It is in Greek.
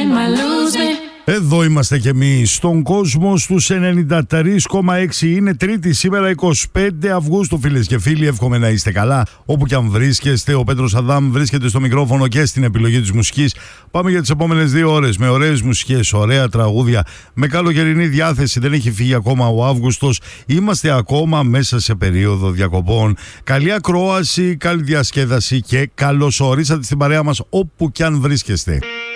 Εδώ είμαστε κι εμείς στον κόσμο στους 93,6. Είναι Τρίτη σήμερα 25 Αυγούστου, φίλες και φίλοι. Εύχομαι να είστε καλά όπου κι αν βρίσκεστε. Ο Πέτρος Αδάμ βρίσκεται στο μικρόφωνο και στην επιλογή της μουσικής. Πάμε για τις επόμενες 2 ώρες με ωραίες μουσικές, ωραία τραγούδια, με καλοκαιρινή διάθεση. Δεν έχει φύγει ακόμα ο Αύγουστος. Είμαστε ακόμα μέσα σε περίοδο διακοπών. Καλή ακρόαση, καλή διασκέδαση και καλώς ορίσατε στην παρέα μας όπου κι αν βρίσκεστε.